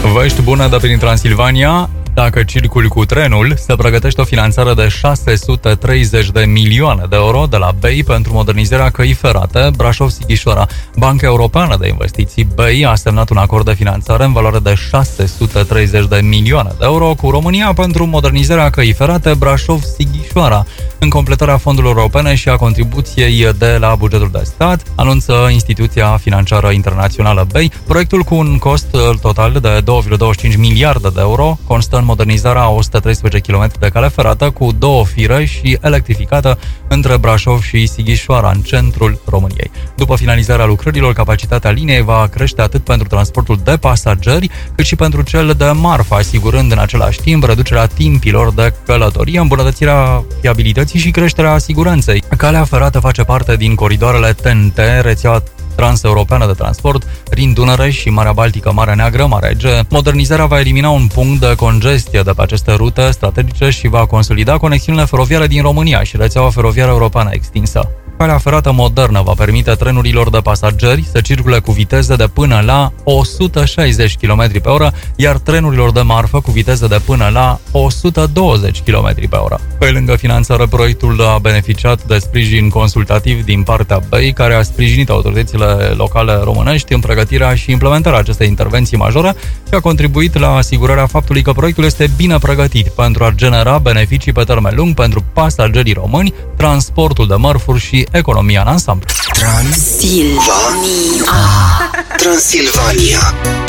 Vești bune de prin Transilvania. Dacă circuli cu trenul, se pregătește o finanțare de 630 de milioane de euro de la BEI pentru modernizarea căii ferate Brașov-Sighișoara. Banca Europeană de Investiții BEI a semnat un acord de finanțare în valoare de 630 de milioane de euro cu România pentru modernizarea căii ferate Brașov-Sighișoara, în completarea fondurilor europene și a contribuției de la bugetul de stat, anunță instituția financiară internațională BEI. Proiectul, cu un cost total de 2,25 miliarde de euro, constă în modernizarea a 113 km de cale ferată cu 2 fire și electrificată între Brașov și Sighișoara, în centrul României. După finalizarea lucrărilor, capacitatea liniei va crește atât pentru transportul de pasageri, cât și pentru cel de marfă, asigurând în același timp reducerea timpilor de călătorie, îmbunătățirea fiabilității și creșterea siguranței. Calea ferată face parte din coridoarele TEN-T, rețeaua transeuropeană de transport, Rin-Dunăre și Marea Baltică, Marea Neagră, Marea Ege. Modernizarea va elimina un punct de congestie de pe aceste rute strategice și va consolida conexiunile feroviare din România și rețeaua feroviară europeană extinsă. Calea ferată modernă va permite trenurilor de pasageri să circule cu viteze de până la 160 km pe oră, iar trenurilor de marfă cu viteze de până la 120 km pe oră. Pe lângă finanțare, proiectul a beneficiat de sprijin consultativ din partea BEI, care a sprijinit autoritățile locale românești în pregătirea și implementarea acestei intervenții majore și a contribuit la asigurarea faptului că proiectul este bine pregătit pentru a genera beneficii pe termen lung pentru pasagerii români, transportul de mărfuri și economia în ansamblu. Transilvania.